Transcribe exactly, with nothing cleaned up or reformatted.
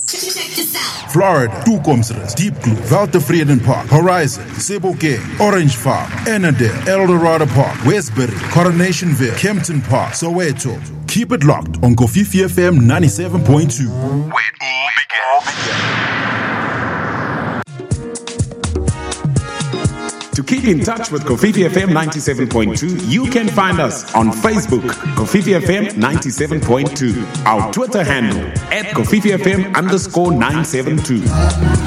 Check this out. Florida, Toekomsrus, Deep Blue, Weltevreden Park, Horizon, Sebokeng, Orange Farm, Ennerdale, Eldorado Park, Westbury, Coronationville, Kempton Park, Soweto. Keep it locked on Kofifi F M ninety-seven point two. Where it all began. To keep in touch with Kofifi F M ninety-seven point two, you can find us on Facebook, Kofifi F M ninety-seven point two. Our Twitter handle, at Kofifi F M underscore nine seven two.